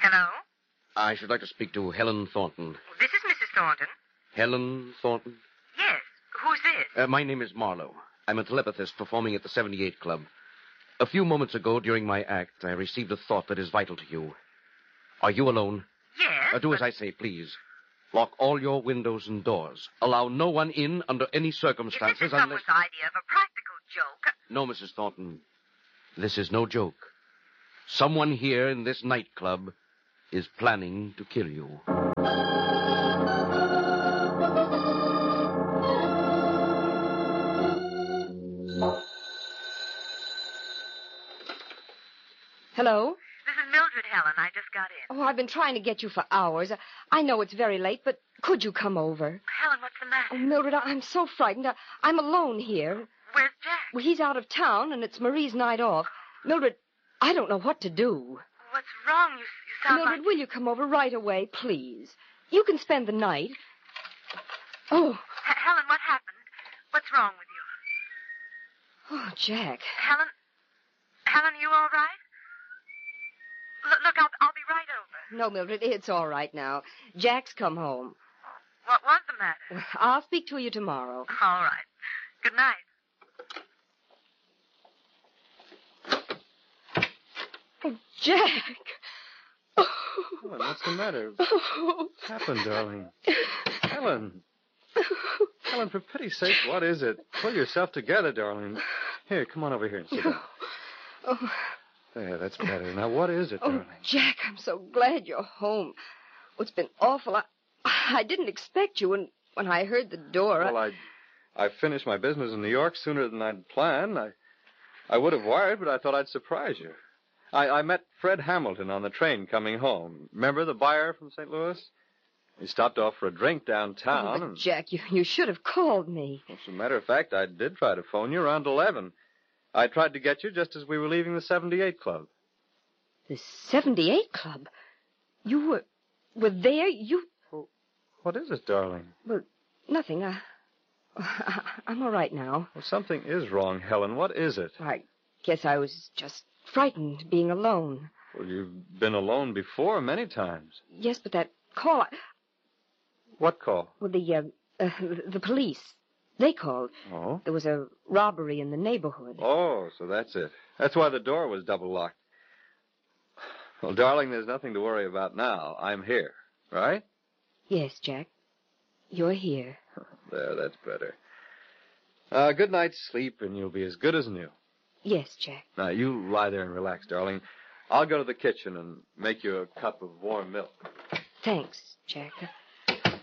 Hello? I should like to speak to Helen Thornton. This is Mrs. Thornton. Helen Thornton? Yes. Who's this? My name is Marlowe. I'm a telepathist performing at the 78 Club. A few moments ago, during my act, I received a thought that is vital to you. Are you alone? Yes. Do as I say, please. Lock all your windows and doors. Allow no one in under any circumstances Is this someone's idea of a practical joke? No, Mrs. Thornton. This is no joke. Someone here in this nightclub is planning to kill you. Hello? This is Mildred, Helen. I just got in. Oh, I've been trying to get you for hours. I know it's very late, but could you come over? Helen, what's the matter? Oh, Mildred, I'm so frightened. I'm alone here. Where's Jack? Well, he's out of town, and it's Marie's night off. Mildred, I don't know what to do. What's wrong? You sound Mildred, like... will you come over right away, please? You can spend the night. Oh. Helen, what happened? What's wrong with you? Oh, Jack. Helen, are you all right? Look, I'll be right over. No, Mildred, it's all right now. Jack's come home. What was the matter? I'll speak to you tomorrow. All right. Good night. Oh, Jack. Helen, what's the matter? What's happened, darling? Helen. Helen, for pity's sake, what is it? Pull yourself together, darling. Here, come on over here and sit down. Oh. There, that's better. Now, what is it, darling? Oh, Jack, I'm so glad you're home. Oh, it's been awful. I didn't expect you, and when I heard the door... Well, I finished my business in New York sooner than I'd planned. I would have wired, but I thought I'd surprise you. I met Fred Hamilton on the train coming home. Remember the buyer from St. Louis? He stopped off for a drink downtown. But Jack, you should have called me. Well, as a matter of fact, I did try to phone you around 11. I tried to get you just as we were leaving the 78 Club. The 78 Club? You were there? Well, what is it, darling? Well, nothing. I'm all right now. Well, something is wrong, Helen. What is it? I guess I was just frightened being alone. Well, you've been alone before many times. Yes, but that call... What call? Well, the police. They called. Oh? There was a robbery in the neighborhood. Oh, so that's it. That's why the door was double locked. Well, darling, there's nothing to worry about now. I'm here, right? Yes, Jack. You're here. There, that's better. Good night's sleep, and you'll be as good as new. Yes, Jack. Now, you lie there and relax, darling. I'll go to the kitchen and make you a cup of warm milk. Thanks, Jack.